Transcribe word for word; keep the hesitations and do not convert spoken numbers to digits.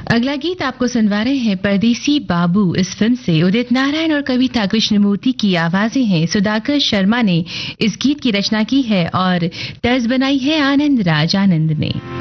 अगला गीत आपको सुनवा रहे हैं परदेसी बाबू। इस फिल्म से उदित नारायण और कविता कृष्णमूर्ति की आवाजें हैं। सुधाकर शर्मा ने इस गीत की रचना की है और तर्ज बनाई है आनंद राज आनंद ने।